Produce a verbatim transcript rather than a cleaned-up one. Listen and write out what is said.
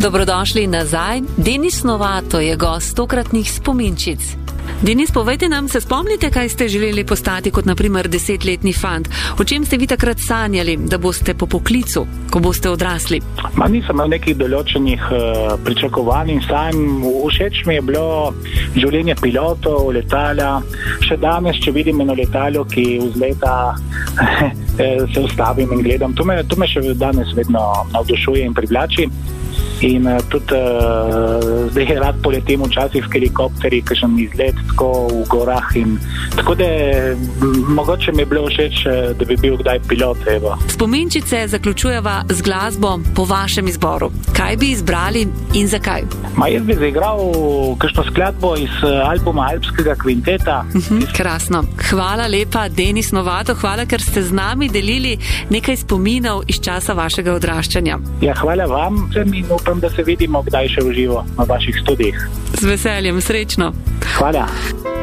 Dobrodošli nazaj. Denis Novato je gost tokratnih spominčic. Denis, povejte nam, se spomnite, kaj ste želeli postati kot naprimer desetletni fant? O čem ste vi takrat sanjali, da boste po poklicu, ko boste odrasli? Ma nisem imel nekih določenih uh, pričakovanj in sanj. Všeč mi je bilo življenje pilotov, letala. Še danes, če vidim eno letalo, ki vzleta, se ustavim in gledam. To me, to me še danes vedno navdušuje in privlači. In uh, tudi uh, zdaj rad poletim včasih s helikopterji, kakšen izlet tako v gorah. In, tako da m, mogoče mi je bilo všeč, da bi bil kdaj pilot. Evo. Spominčice zaključujeva z glasbo po vašem izboru. Kaj bi izbrali in zakaj? Ma jaz bi zaigral kakšno skladbo iz albuma Alpskega kvinteta. Uh-huh, krasno. Hvala lepa, Denis Novato. Hvala, ker ste z nami delili nekaj spominov iz časa vašega odraščanja. Ja, hvala vam. In upam, da se vidimo kdaj še v živo na vaših studijih. Z veseljem, srečno. Hvala.